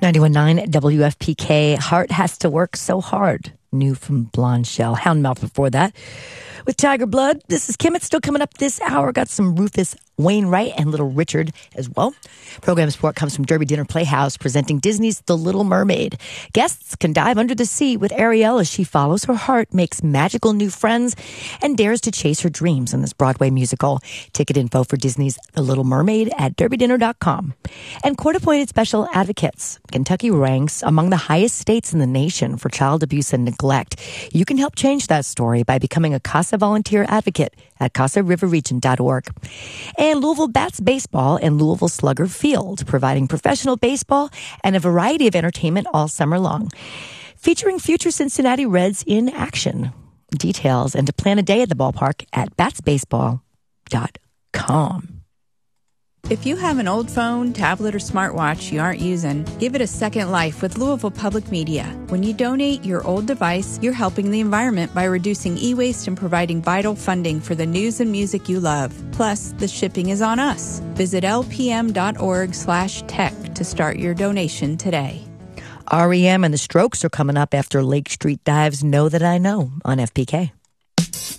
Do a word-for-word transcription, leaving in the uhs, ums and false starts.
ninety-one point nine W F P K, Heart Has to Work So Hard. New from Blonde Shell. Houndmouth before that. With Tiger Blood, this is Kim. It's still coming up this hour. Got some Rufus Wainwright and Little Richard as well. Program support comes from Derby Dinner Playhouse, presenting Disney's The Little Mermaid. Guests can dive under the sea with Ariel as she follows her heart, makes magical new friends, and dares to chase her dreams in this Broadway musical. Ticket info for Disney's The Little Mermaid at derby dinner dot com. And court-appointed special advocates. Kentucky ranks among the highest states in the nation for child abuse and neglect. You can help change that story by becoming a CASA volunteer advocate at casa river region dot org. And Louisville Bats Baseball and Louisville Slugger Field, providing professional baseball and a variety of entertainment all summer long. Featuring future Cincinnati Reds in action. Details and to plan a day at the ballpark at bats baseball dot com. If you have an old phone, tablet, or smartwatch you aren't using, give it a second life with Louisville Public Media. When you donate your old device, you're helping the environment by reducing e-waste and providing vital funding for the news and music you love. Plus, the shipping is on us. Visit L P M dot org slash tech to start your donation today. R E M and the Strokes are coming up after Lake Street Dives Know That I Know on F P K.